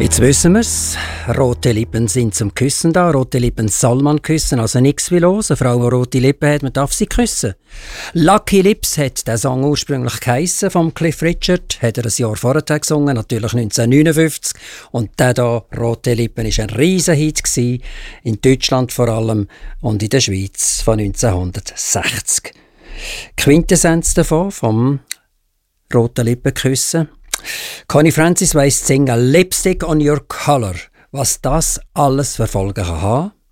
Jetzt wissen wir es. Rote Lippen sind zum Küssen da. Rote Lippen soll man küssen, also nichts wie los. Eine Frau, die rote Lippen hat, man darf sie küssen. Lucky Lips hat der Song ursprünglich geheissen, vom Cliff Richard. Hat er ein Jahr vorher gesungen, natürlich 1959. Und der da, Rote Lippen, war ein Riesenhit gewesen, in Deutschland vor allem und in der Schweiz von 1960. Quintessenz davon, vom Rote Lippen küssen. Connie Francis weiss zu singen «Lipstick on your collar», was das alles für Folgen kann haben.